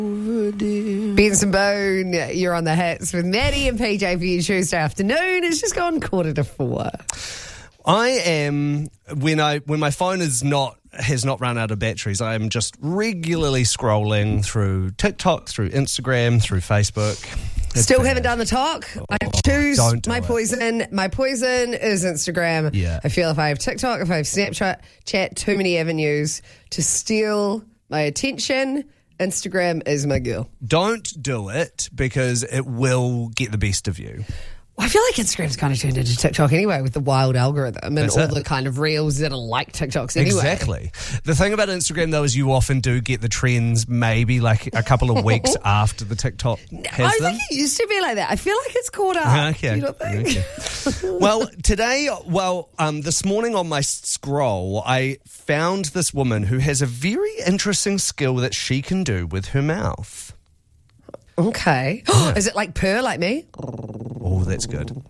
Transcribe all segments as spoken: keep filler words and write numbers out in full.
Benson Boone, you're on the hits with Maddie and P J for you Tuesday afternoon. It's just gone quarter to four. I am, when I when my phone is not has not run out of batteries, I am just regularly scrolling through TikTok, through Instagram, through Facebook. It's Still bad. haven't done the talk. I choose don't do my it. poison. My poison is Instagram. Yeah. I feel if I have TikTok, if I have Snapchat, chat, too many avenues to steal my attention. Instagram is my girl. Don't do it because it will get the best of you. I feel like Instagram's kind of turned into TikTok anyway with the wild algorithm and That's all it. the kind of reels that are like TikToks anyway. Exactly. The thing about Instagram, though, is you often do get the trends maybe like a couple of weeks after the TikTok has I them. think it used to be like that. I feel like it's caught up. Okay. Do you not think? Okay. Well, today, well, um, this morning on my scroll, I found this woman who has a very interesting skill that she can do with her mouth. Okay. Is it like purr like me? Oh, that's good.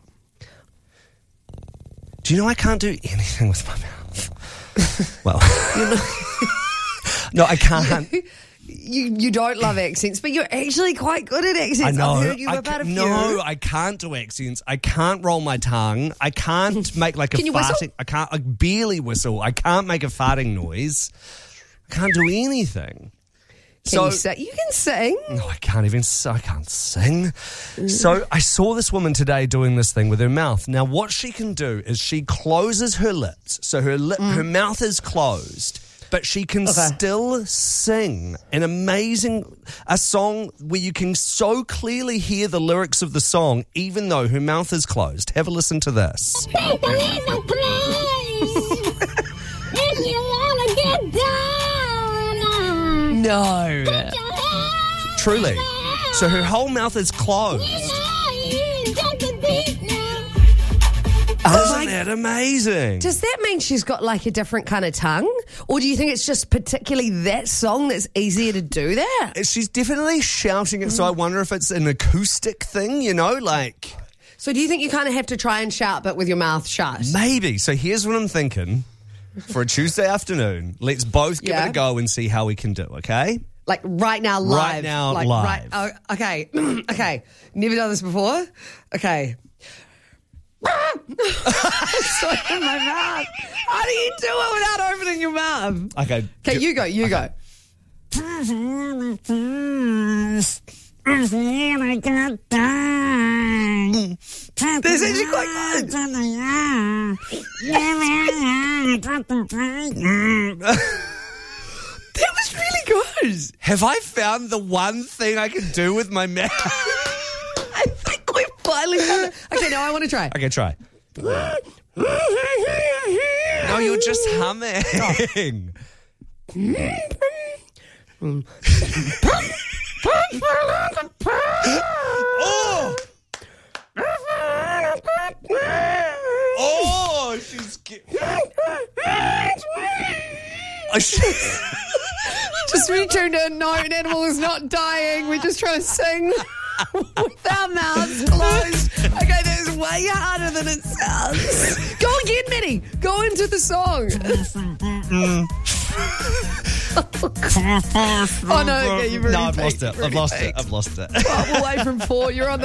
Do you know I can't do anything with my mouth? Well, no, I can't. You you don't love accents, but you're actually quite good at accents. I know. I've heard you I about ca- a few. no, I can't do accents. I can't roll my tongue. I can't make like a Can you farting. whistle? I can't. I barely whistle. I can't make a farting noise. I can't do anything. Can so you sing? You can sing. no, I can't even. s- I can't sing. So I saw this woman today doing this thing with her mouth. Now, what she can do is she closes her lips, so her lip, her mouth is closed. But she can Okay. still sing an amazing, a song where you can so clearly hear the lyrics of the song, even though her mouth is closed. Have a listen to this. People in the place. If you wanna get down, No. put your hands Truly. down. So her whole mouth is closed. You know you got the beat now. Isn't that amazing? Does that mean she's got like a different kind of tongue? Or do you think it's just particularly that song that's easier to do that? She's definitely shouting it, so I wonder if it's an acoustic thing, you know, like So do you think you kind of have to try and shout but with your mouth shut? maybe. So here's what I'm thinking for a Tuesday afternoon. Let's both give Yeah. it a go and see how we can do, okay? Like right now live. Right now, like, live. Right, oh, okay. Okay. Never done this before. Okay. Sorry, in my mouth. How do you do it without opening your mouth? Okay. Okay, you go, you go. This is quite good. That was really good. Have I found the one thing I can do with my mouth? I think we finally found it. Okay, now I want to try. Okay, try. No, you're just humming. Oh! Oh, she's... ge- Oh, she- Just when you tune in, no, an animal is not dying. We're just trying to sing with our mouths closed. Okay, that is way harder than it sounds. Go again, Minnie. Go into the song. Oh, no, okay, you've already No, I've peaked, lost it. I've already lost it. peaked. I've lost it. I'm away from four. You're on